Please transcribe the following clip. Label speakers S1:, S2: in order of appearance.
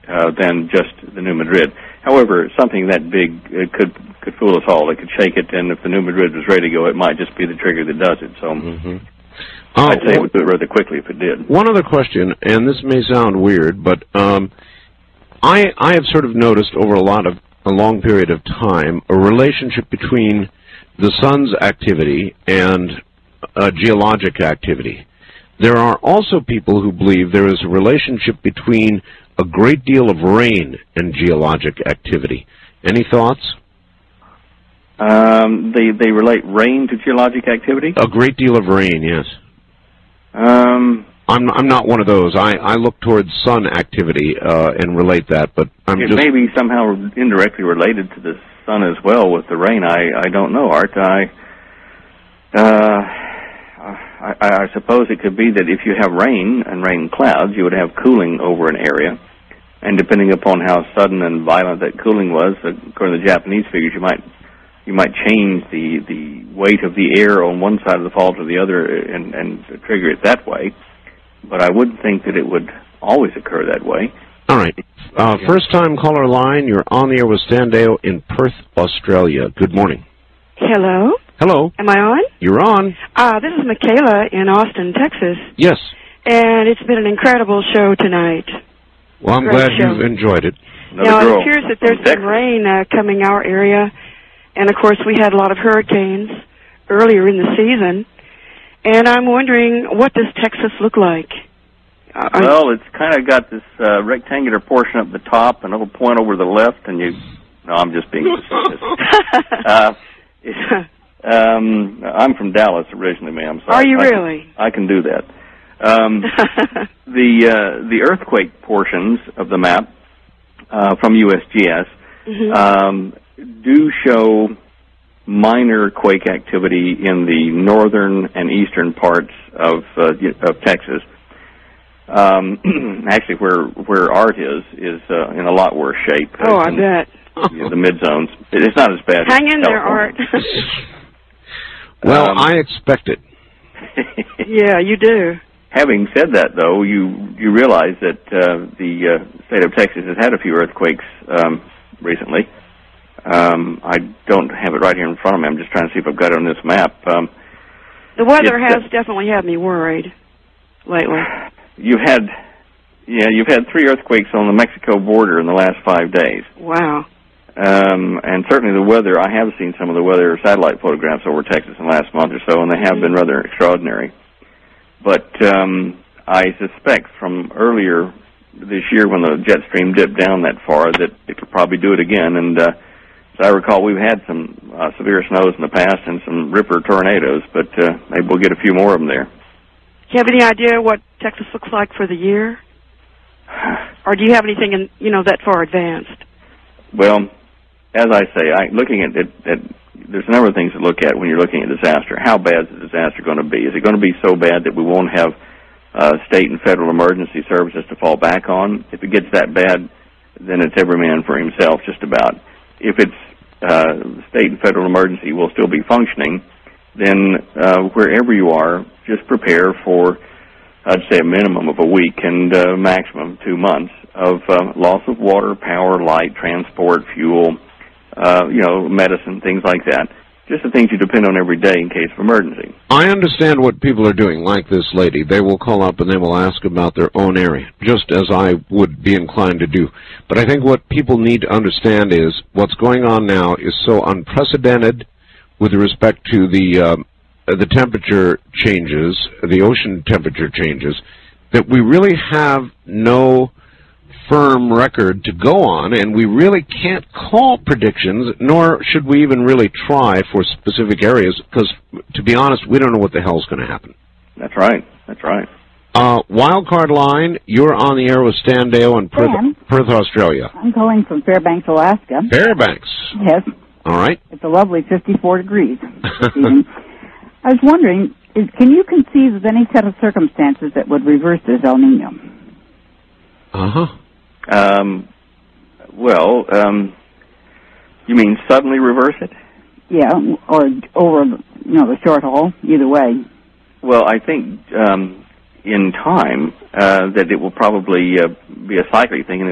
S1: than just the New Madrid. However, something that big could fool us all. It could shake it, and if the New Madrid was ready to go, it might just be the trigger that does it. So I'd say it would do it rather quickly if it did.
S2: One other question, and this may sound weird, but I have sort of noticed over a long period of time a relationship between the sun's activity and geologic activity. There are also people who believe there is a relationship between a great deal of rain and geologic activity. Any thoughts?
S1: They relate rain to geologic activity?
S2: A great deal of rain, yes. I'm not one of those. I look towards sun activity and relate that, but it
S1: may be somehow indirectly related to the sun as well with the rain. I don't know, Art. I suppose it could be that if you have rain and rain clouds, you would have cooling over an area. And depending upon how sudden and violent that cooling was, according to the Japanese figures, you might change the weight of the air on one side of the fault or the other and trigger it that way. But I wouldn't think that it would always occur that way.
S2: All right. First-time caller line, you're on the air with Stan Deyo in Perth, Australia. Good morning.
S3: Hello?
S2: Hello.
S3: Am I on?
S2: You're on.
S3: This is Michaela in Austin, Texas.
S2: Yes.
S3: And it's been an incredible show tonight.
S2: Well, I'm glad you've enjoyed it.
S3: Now, it appears that there's some rain coming our area. And, of course, we had a lot of hurricanes earlier in the season. And I'm wondering, what does Texas look like?
S1: Well, it's kind of got this rectangular portion up the top, and a little point over the left, and no, I'm just being facetious. I'm from Dallas originally, ma'am. So
S3: Are you really?
S1: I can do that. The earthquake portions of the map from USGS do show minor quake activity in the northern and eastern parts of Texas. Actually, where Art is in a lot worse shape.
S3: Oh, I bet.
S1: The mid-zones. It's not as bad.
S3: Hang in there, Art.
S2: Well, I expect it.
S3: Yeah, you do.
S1: Having said that, though, you realize that the state of Texas has had a few earthquakes recently. I don't have it right here in front of me. I'm just trying to see if I've got it on this map.
S3: The weather has definitely had me worried lately.
S1: You've had 3 earthquakes on the Mexico border in the last 5 days.
S3: Wow.
S1: And certainly the weather, I have seen some of the weather satellite photographs over Texas in the last month or so, and they have been rather extraordinary. But I suspect from earlier this year when the jet stream dipped down that far that it could probably do it again. And as I recall, we've had some severe snows in the past and some ripper tornadoes, but maybe we'll get a few more of them there.
S3: Do you have any idea what Texas looks like for the year? Or do you have anything that far advanced?
S1: Well, as I say, looking at it, there's a number of things to look at when you're looking at disaster. How bad is the disaster going to be? Is it going to be so bad that we won't have state and federal emergency services to fall back on? If it gets that bad, then it's every man for himself, just about. If it's state and federal emergency will still be functioning, then wherever you are, just prepare for, I'd say, a minimum of a week and maximum 2 months of loss of water, power, light, transport, fuel, medicine, things like that. Just the things you depend on every day in case of emergency.
S2: I understand what people are doing, like this lady. They will call up and they will ask about their own area, just as I would be inclined to do. But I think what people need to understand is what's going on now is so unprecedented with respect to the temperature changes, the ocean temperature changes, that we really have no firm record to go on, and we really can't call predictions, nor should we even really try for specific areas, because, to be honest, we don't know what the hell's going to happen.
S1: That's right. That's right.
S2: Wildcard line, you're on the air with Stan Deyo in Perth, Australia.
S4: I'm calling from Fairbanks, Alaska.
S2: Fairbanks?
S4: Yes.
S2: All right.
S4: It's a lovely 54 degrees. I was wondering, can you conceive of any set of circumstances that would reverse this El Nino?
S2: Uh-huh.
S1: You mean suddenly reverse it?
S4: Yeah, or over, the short haul, either way.
S1: Well, I think in time that it will probably be a cyclic thing, and